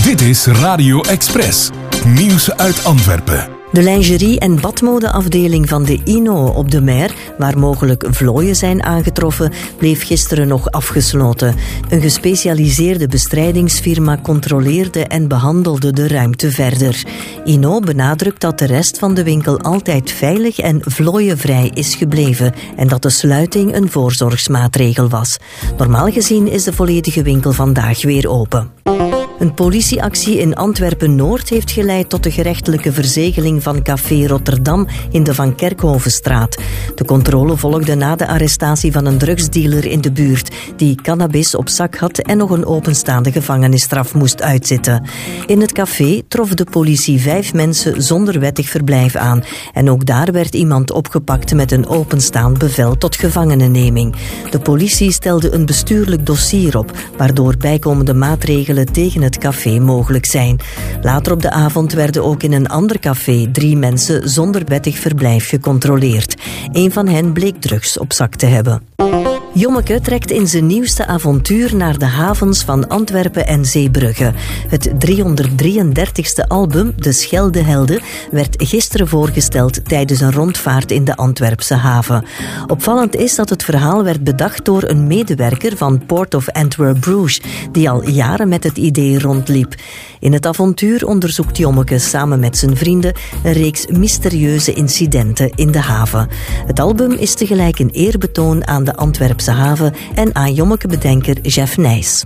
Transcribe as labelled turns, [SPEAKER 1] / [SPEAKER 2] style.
[SPEAKER 1] Dit is Radio Express. Nieuws uit Antwerpen.
[SPEAKER 2] De lingerie- en badmodeafdeling van de Ino op de Mer, waar mogelijk vlooien zijn aangetroffen, bleef gisteren nog afgesloten. Een gespecialiseerde bestrijdingsfirma controleerde en behandelde de ruimte verder. Ino benadrukt dat de rest van de winkel altijd veilig en vlooienvrij is gebleven en dat de sluiting een voorzorgsmaatregel was. Normaal gezien is de volledige winkel vandaag weer open. Een politieactie in Antwerpen-Noord heeft geleid tot de gerechtelijke verzegeling van Café Rotterdam in de Van Kerkhovenstraat. De controle volgde na de arrestatie van een drugsdealer in de buurt, die cannabis op zak had en nog een openstaande gevangenisstraf moest uitzitten. In het café trof de politie 5 mensen zonder wettig verblijf aan. En ook daar werd iemand opgepakt met een openstaand bevel tot gevangenenneming. De politie stelde een bestuurlijk dossier op, waardoor bijkomende maatregelen tegen het café mogelijk zijn. Later op de avond werden ook in een ander café 3 mensen zonder wettig verblijf gecontroleerd. Een van hen bleek drugs op zak te hebben. Jommeke trekt in zijn nieuwste avontuur naar de havens van Antwerpen en Zeebrugge. Het 333ste album, De Scheldehelden, werd gisteren voorgesteld tijdens een rondvaart in de Antwerpse haven. Opvallend is dat het verhaal werd bedacht door een medewerker van Port of Antwerp Bruges, die al jaren met het idee rondliep. In het avontuur onderzoekt Jommeke samen met zijn vrienden een reeks mysterieuze incidenten in de haven. Het album is tegelijk een eerbetoon aan de Antwerpse haven en aan Jommeke-bedenker Jeff Nijs.